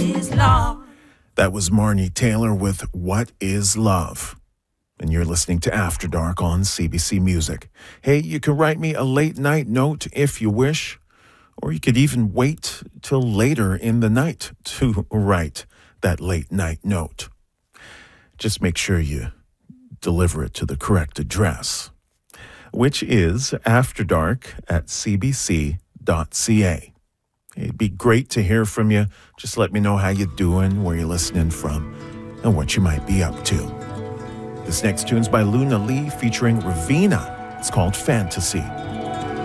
is love? That was Marnie Taylor with What is Love? And you're listening to After Dark on CBC Music. Hey, you can write me a late night note if you wish, or you could even wait till later in the night to write that late night note. Just make sure you deliver it to the correct address, which is afterdark@cbc.ca. It'd be great to hear from you. Just let me know how you're doing, where you're listening from, and what you might be up to. This next tune's by Luna Lee featuring Ravina. It's called Fantasy.